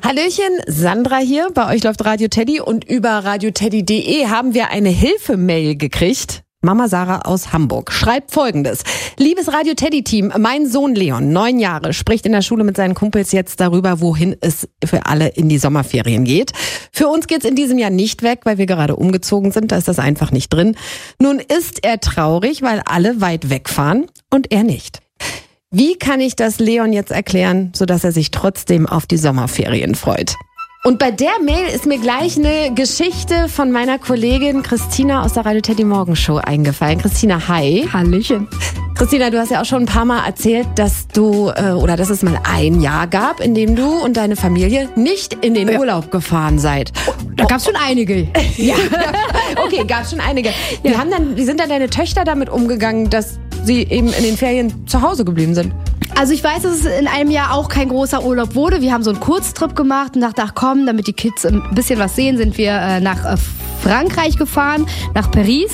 Hallöchen, Sandra hier. Bei euch läuft Radio Teddy und über radioteddy.de haben wir eine Hilfemail gekriegt. Mama Sarah aus Hamburg schreibt Folgendes. Liebes Radio Teddy Team, mein Sohn Leon, 9 Jahre, spricht in der Schule mit seinen Kumpels jetzt darüber, wohin es für alle in die Sommerferien geht. Für uns geht's in diesem Jahr nicht weg, weil wir gerade umgezogen sind, da ist das einfach nicht drin. Nun ist er traurig, weil alle weit wegfahren und er nicht. Wie kann ich das Leon jetzt erklären, sodass er sich trotzdem auf die Sommerferien freut? Und bei der Mail ist mir gleich eine Geschichte von meiner Kollegin Christina aus der Radio Teddy Morgenshow eingefallen. Christina, hi. Hallöchen. Christina, du hast ja auch schon ein paar Mal erzählt, dass dass es mal ein Jahr gab, in dem du und deine Familie nicht in den Urlaub gefahren seid. Da gab's schon einige. Ja, okay, gab's schon einige. Ja. Wie sind dann deine Töchter damit umgegangen, dass sie eben in den Ferien zu Hause geblieben sind? Also ich weiß, dass es in einem Jahr auch kein großer Urlaub wurde. Wir haben so einen Kurztrip gemacht und dachten, ach komm, damit die Kids ein bisschen was sehen, sind wir nach Frankreich gefahren, nach Paris.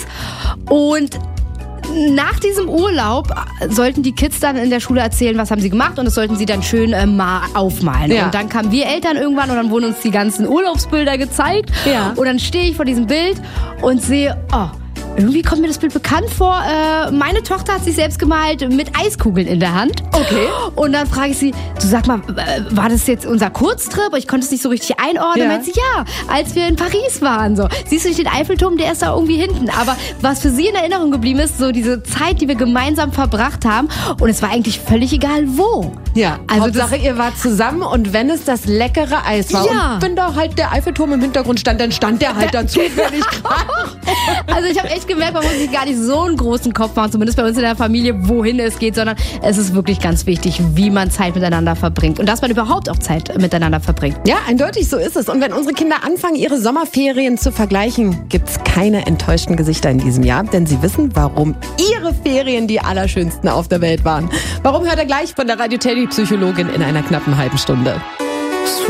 Und nach diesem Urlaub sollten die Kids dann in der Schule erzählen, was haben sie gemacht, und das sollten sie dann schön mal aufmalen. Ja. Und dann kamen wir Eltern irgendwann und dann wurden uns die ganzen Urlaubsbilder gezeigt. Ja. Und dann stehe ich vor diesem Bild und sehe, irgendwie kommt mir das Bild bekannt vor. Meine Tochter hat sich selbst gemalt mit Eiskugeln in der Hand. Okay. Und dann frage ich sie, du sag mal, war das jetzt unser Kurztrip? Ich konnte es nicht so richtig einordnen. Ja. Meint sie, ja, als wir in Paris waren. So. Siehst du nicht den Eiffelturm, der ist da irgendwie hinten. Aber was für sie in Erinnerung geblieben ist, so diese Zeit, die wir gemeinsam verbracht haben. Und es war eigentlich völlig egal, wo. Ja, also Hauptsache, ihr wart zusammen, und wenn es das leckere Eis war, Ja. und wenn da halt der Eiffelturm im Hintergrund stand, dann stand der halt da zufällig gerade. Also ich habe echt gemerkt, man muss sich gar nicht so einen großen Kopf machen, zumindest bei uns in der Familie, wohin es geht, sondern es ist wirklich ganz wichtig, wie man Zeit miteinander verbringt und dass man überhaupt auch Zeit miteinander verbringt. Ja, eindeutig, so ist es. Und wenn unsere Kinder anfangen, ihre Sommerferien zu vergleichen, gibt's keine enttäuschten Gesichter in diesem Jahr, denn sie wissen, warum ihre Ferien die allerschönsten auf der Welt waren. Warum, hört ihr gleich von der Radio Teddy Psychologin in einer knappen halben Stunde.